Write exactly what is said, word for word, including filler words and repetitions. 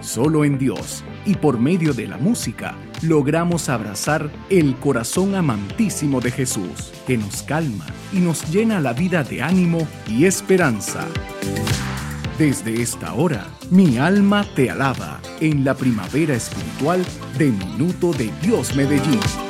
Solo en Dios y por medio de la música logramos abrazar el corazón amantísimo de Jesús, que nos calma y nos llena la vida de ánimo y esperanza. Desde esta hora, mi alma te alaba en la primavera espiritual de Minuto de Dios Medellín.